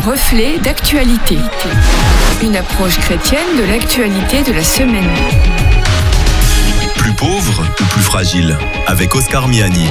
Reflet d'actualité. Une approche chrétienne de l'actualité de la semaine. Plus pauvre ou plus fragile ? Avec Oscar Miani.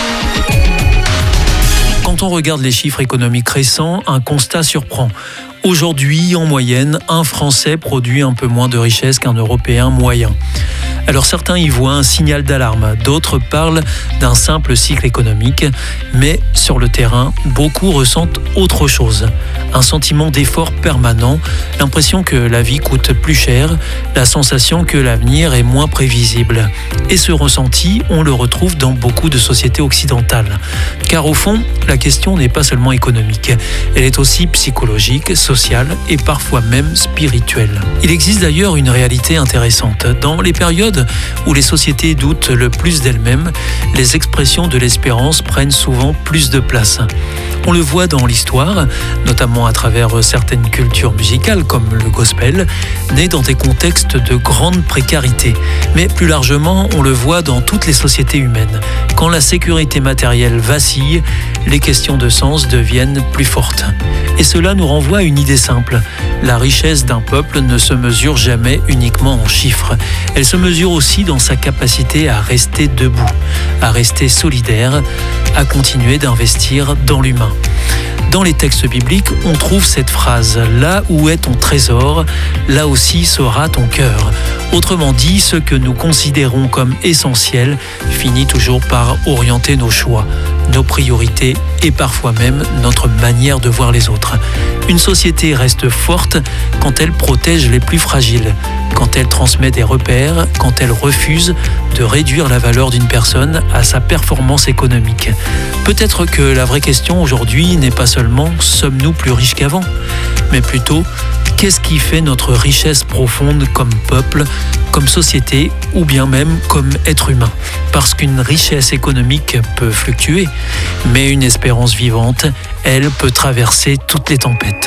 Quand on regarde les chiffres économiques récents, un constat surprend. Aujourd'hui, en moyenne, un Français produit un peu moins de richesse qu'un Européen moyen. Alors certains y voient un signal d'alarme, d'autres parlent d'un simple cycle économique, mais sur le terrain, beaucoup ressentent autre chose. Un sentiment d'effort permanent, l'impression que la vie coûte plus cher, la sensation que l'avenir est moins prévisible. Et ce ressenti, on le retrouve dans beaucoup de sociétés occidentales. Car au fond, la question n'est pas seulement économique, elle est aussi psychologique, sociale et parfois même spirituelle. Il existe d'ailleurs une réalité intéressante. Dans les périodes où les sociétés doutent le plus d'elles-mêmes, les expressions de l'espérance prennent souvent plus de place. On le voit dans l'histoire, notamment à travers certaines cultures musicales comme le gospel, nées dans des contextes de grande précarité. Mais plus largement, on le voit dans toutes les sociétés humaines. Quand la sécurité matérielle vacille, les questions de sens deviennent plus fortes. Et cela nous renvoie à une idée simple. La richesse d'un peuple ne se mesure jamais uniquement en chiffres. Elle se mesure aussi dans sa capacité à rester debout, à rester solidaire, à continuer d'investir dans l'humain. Dans les textes bibliques, on trouve cette phrase « Là où est ton trésor, là aussi sera ton cœur ». Autrement dit, ce que nous considérons comme essentiel finit toujours par orienter nos choix, nos priorités et parfois même notre manière de voir les autres. Une société reste forte quand elle protège les plus fragiles, quand elle transmet des repères, quand elle refuse de réduire la valeur d'une personne à sa performance économique. Peut-être que la vraie question aujourd'hui n'est pas seulement « sommes-nous plus riches qu'avant ?», mais plutôt « qu'est-ce qui fait notre richesse profonde comme peuple, comme société ou bien même comme être humain ?» Parce qu'une richesse économique peut fluctuer, mais une espérance vivante, elle peut traverser toutes les tempêtes.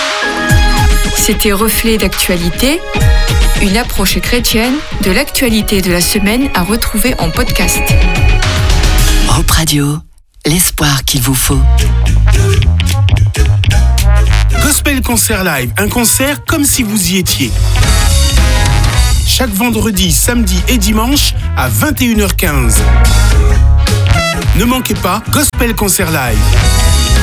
C'était Reflet d'actualité, une approche chrétienne de l'actualité de la semaine à retrouver en podcast. Hope Radio, l'espoir qu'il vous faut. Gospel Concert Live, un concert comme si vous y étiez. Chaque vendredi, samedi et dimanche à 21h15. Ne manquez pas Gospel Concert Live.